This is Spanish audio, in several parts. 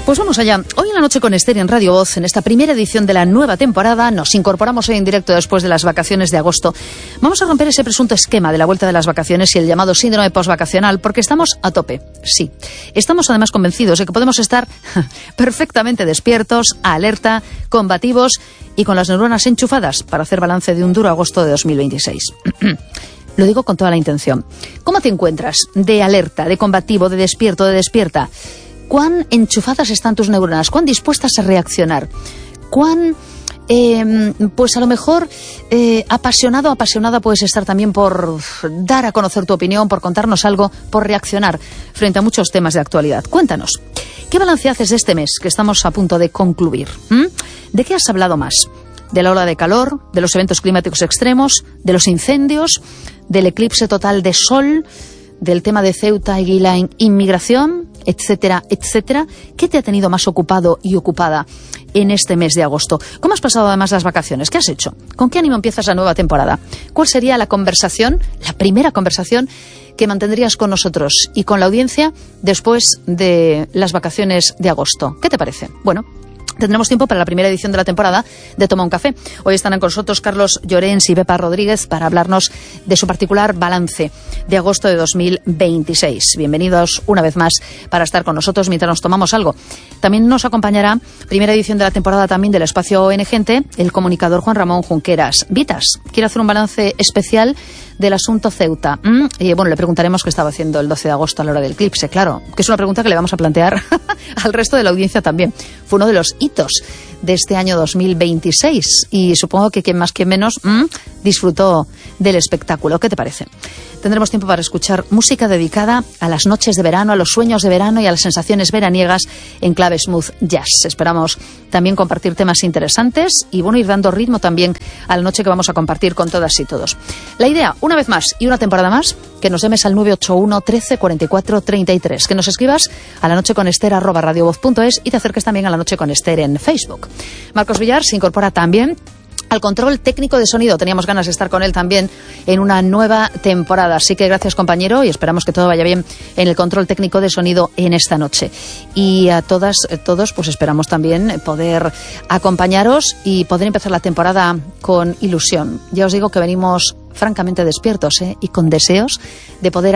Pues vamos allá. Hoy en la noche con Esther en Radio Voz, en esta primera edición de la nueva temporada, nos incorporamos hoy en directo después de las vacaciones de agosto. Vamos a romper ese presunto esquema de la vuelta de las vacaciones y el llamado síndrome postvacacional, porque estamos a tope. Sí. Estamos además convencidos de que podemos estar perfectamente despiertos, alerta, combativos y con las neuronas enchufadas para hacer balance de un duro agosto de 2026. Lo digo con toda la intención. ¿Cómo te encuentras? De alerta, de combativo, de despierto, de despierta. ¿Cuán enchufadas están tus neuronas? ¿Cuán dispuestas a reaccionar? ¿Cuán, pues a lo mejor, apasionado o apasionada puedes estar también por dar a conocer tu opinión, por contarnos algo, por reaccionar frente a muchos temas de actualidad? Cuéntanos, ¿qué balance haces de este mes que estamos a punto de concluir? ¿De qué has hablado más? ¿De la ola de calor? ¿De los eventos climáticos extremos? ¿De los incendios? ¿Del eclipse total de sol? ¿Del tema de Ceuta y la inmigración? Etcétera, etcétera. ¿Qué te ha tenido más ocupado y ocupada en este mes de agosto? ¿Cómo has pasado además las vacaciones? ¿Qué has hecho? ¿Con qué ánimo empiezas la nueva temporada? ¿Cuál sería la conversación, la primera conversación que mantendrías con nosotros y con la audiencia después de las vacaciones de agosto? ¿Qué te parece? Bueno, tendremos tiempo para la primera edición de la temporada de Toma un Café. Hoy estarán con nosotros Carlos Llorens y Pepa Rodríguez para hablarnos de su particular balance de agosto de 2026. Bienvenidos una vez más para estar con nosotros mientras nos tomamos algo. También nos acompañará, primera edición de la temporada también del Espacio ON Gente, el comunicador Juan Ramón Junqueras. Vitas, quiere hacer un balance especial del asunto Ceuta. Y bueno, le preguntaremos qué estaba haciendo el 12 de agosto a la hora del eclipse, claro, que es una pregunta que le vamos a plantear al resto de la audiencia también. Fue uno de los hitos de este año 2026 y supongo que quien más que menos disfrutó del espectáculo. ¿Qué te parece? Tendremos tiempo para escuchar música dedicada a las noches de verano, a los sueños de verano y a las sensaciones veraniegas en clave smooth jazz. Esperamos también compartir temas interesantes y bueno, ir dando ritmo también a la noche que vamos a compartir con todas y todos. La idea, una vez más y una temporada más, que nos llames al 981 13 44 33, que nos escribas a lanocheconester@radiovoz.es y te acerques también a La Noche con Esther en Facebook. Marcos Villar se incorpora también al control técnico de sonido. Teníamos ganas de estar con él también en una nueva temporada. Así que gracias, compañero, y esperamos que todo vaya bien en el control técnico de sonido en esta noche. Y a todos, pues esperamos también poder acompañaros y poder empezar la temporada con ilusión. Ya os digo que venimos francamente despiertos, y con deseos de poder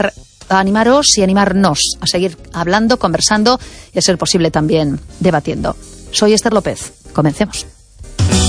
animaros y animarnos a seguir hablando, conversando y, a ser posible, también debatiendo. Soy Esther López. Comencemos.